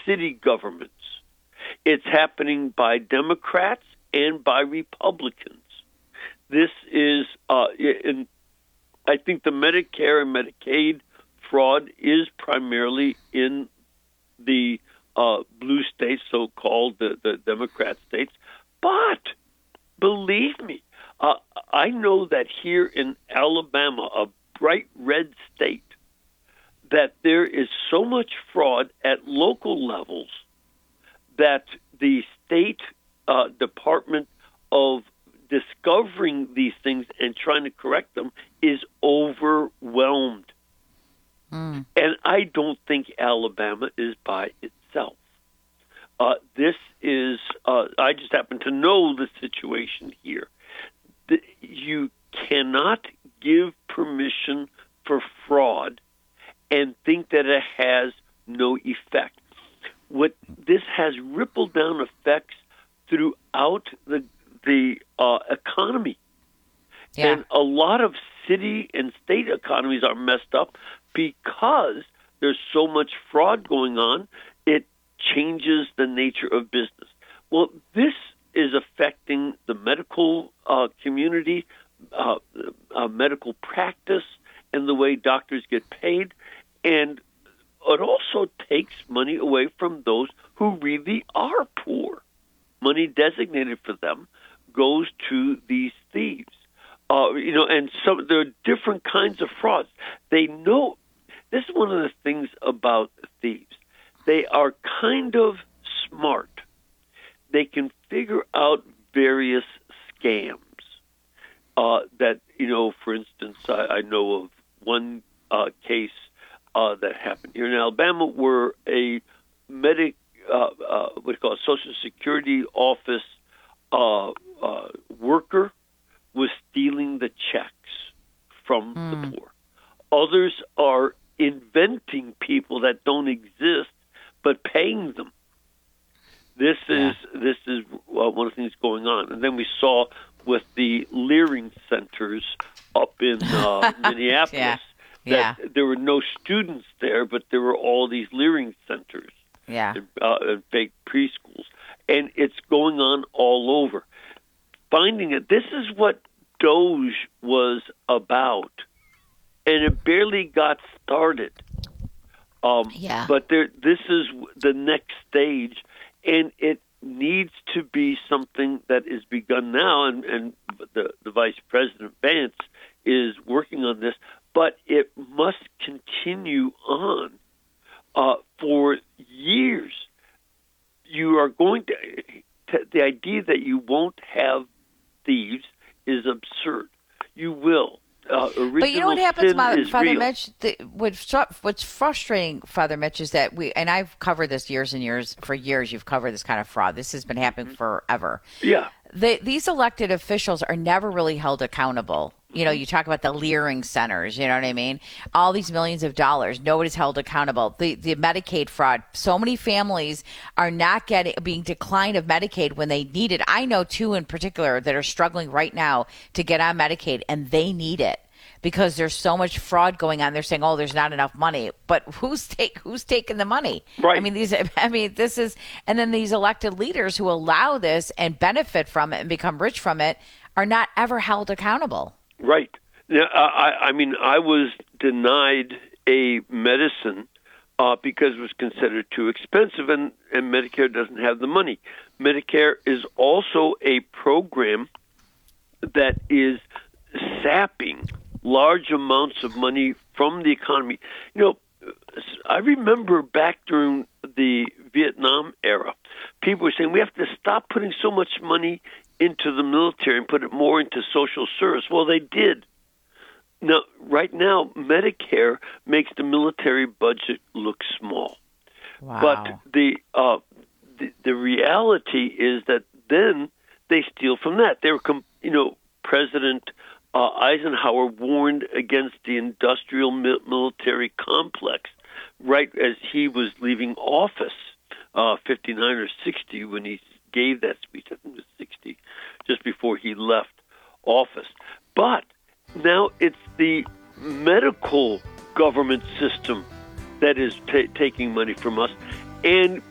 city governments. It's happening by Democrats and by Republicans. This is, and I think the Medicare and Medicaid fraud is primarily in the blue states, so-called the Democrat states. But believe me, I know that here in Alabama, a bright red state, that there is so much fraud at local levels that the state Department of discovering these things and trying to correct them is overwhelmed. And I don't think Alabama is by itself. This is, I just happen to know the situation here. You cannot give permission for fraud and think that it has no effect. What this has ripple down effects throughout the economy. Yeah. And a lot of city and state economies are messed up because there's so much fraud going on. It changes the nature of business. Well, this is affecting the medical community, medical practice, and the way doctors get paid. And it also takes money away from those who really are poor. Money designated for them goes to these thieves. And so there are different kinds of frauds. They know, this is one of the things about thieves. They are kind of smart. They can figure out various scams that, for instance, I know of one case that happened here in Alabama where a Social Security office worker was stealing the checks from the poor. Others are inventing people that don't exist, but paying them. This is one of the things going on. And then we saw with the Leering centers up in Minneapolis that there were no students there, but there were all these Leering centers and fake preschools. And it's going on all over. Finding it, this is what Doge was about, and it barely got started. But this is the next stage, and it needs to be something that is begun now, and the Vice President Vance is working on this, but it must continue on for years. You are going to the idea that you won't have thieves is absurd. You will. But you know what happens, Father Mitch? What's frustrating, Father Mitch, is that and I've covered this years and years. For years, you've covered this kind of fraud. This has been happening forever. Yeah. These elected officials are never really held accountable. You talk about the Leering centers, you know what I mean? All these millions of dollars, nobody's held accountable. The Medicaid fraud, so many families are not being declined of Medicaid when they need it. I know two in particular that are struggling right now to get on Medicaid, and they need it because there's so much fraud going on. They're saying, "Oh, there's not enough money," but who's taking the money? Right. This is, and then these elected leaders who allow this and benefit from it and become rich from it are not ever held accountable. Right. Now, I was denied a medicine because it was considered too expensive, and Medicare doesn't have the money. Medicare is also a program that is sapping large amounts of money from the economy. I remember back during the Vietnam era, people were saying we have to stop putting so much money into the military and put it more into social service. Well, they did. Now, right now, Medicare makes the military budget look small. Wow. But the reality is that then they steal from that. They were, President Eisenhower warned against the industrial military complex right as he was leaving office, 59 or 60, when he gave that speech. I think it was 60, just before he left office. But now it's the medical government system that is taking money from us. And